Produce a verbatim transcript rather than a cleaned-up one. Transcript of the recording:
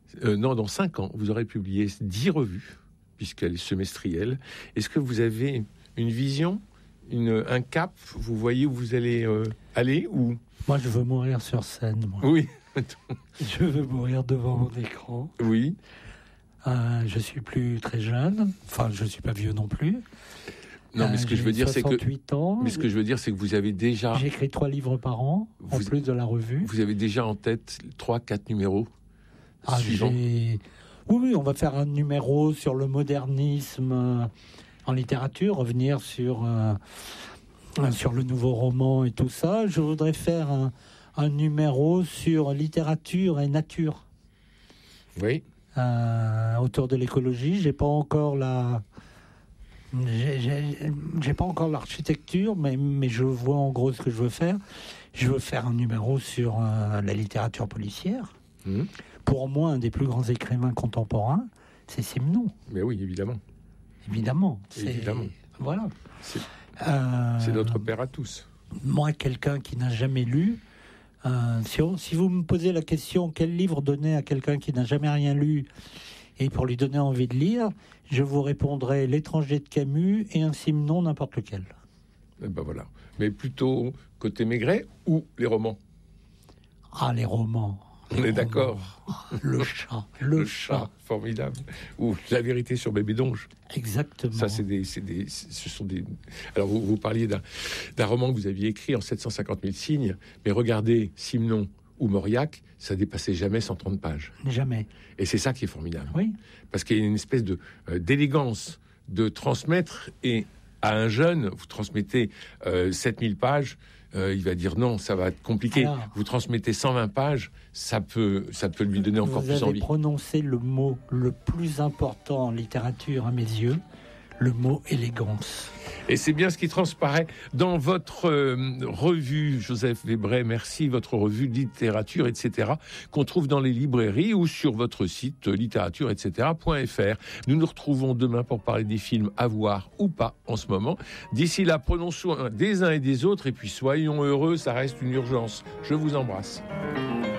Euh, non, dans cinq ans, vous aurez publié dix revues, puisqu'elle est semestrielle. Est-ce que vous avez une vision, une, un cap? Vous voyez où vous allez euh, aller ou... Moi, je veux mourir sur scène. Moi. Oui. Je veux mourir devant mon écran. Oui. Euh, je suis plus très jeune. Enfin, je suis pas vieux non plus. Non, mais ce que euh, je veux dire, c'est que. Ans. Mais ce que je veux dire, c'est que vous avez déjà. J'écris trois livres par an, vous, en plus de la revue. Vous avez déjà en tête trois, quatre numéros ah, suivants. J'ai... Oui, oui, on va faire un numéro sur le modernisme euh, en littérature, revenir sur euh, sur le nouveau roman et tout ça. Je voudrais faire un, un numéro sur littérature et nature. Oui. Euh, autour de l'écologie, j'ai pas encore la. J'ai, j'ai, j'ai pas encore l'architecture, mais, mais je vois en gros ce que je veux faire. Je veux faire un numéro sur euh, la littérature policière. Mmh. Pour moi, un des plus grands écrivains contemporains, c'est Simenon. Mais oui, évidemment. Évidemment. C'est, évidemment. Voilà. C'est, euh, c'est notre père à tous. Moi, quelqu'un qui n'a jamais lu, euh, si, on, si vous me posez la question, quel livre donner à quelqu'un qui n'a jamais rien lu et pour lui donner envie de lire, je vous répondrai L'étranger de Camus et un Simenon n'importe lequel. Et ben voilà. Mais plutôt côté Maigret ou les romans? Ah, les romans. On est d'accord. Le chat. Le, le chat. chat. Formidable. Ou La vérité sur Bébé Donge. Exactement. Ça, c'est des, c'est des, ce sont des. Alors, vous, vous parliez d'un, d'un roman que vous aviez écrit en sept cent cinquante mille signes, mais regardez Simenon ou Mauriac, ça dépassait jamais cent trente pages. Jamais. Et c'est ça qui est formidable. Oui. Parce qu'il y a une espèce de euh, d'élégance de transmettre, et à un jeune, vous transmettez euh, sept mille pages, euh, il va dire non, ça va être compliqué. Alors, vous transmettez cent vingt pages, ça peut, ça peut lui donner encore plus envie. Vous avez prononcé le mot le plus important en littérature à mes yeux, le mot élégance. Et c'est bien ce qui transparaît dans votre euh, revue, Joseph Webray, merci, votre revue littérature, et cetera, qu'on trouve dans les librairies ou sur votre site littérature, et cetera point f r. Nous nous retrouvons demain pour parler des films à voir ou pas en ce moment. D'ici là, prenons soin des uns et des autres et puis soyons heureux, ça reste une urgence. Je vous embrasse.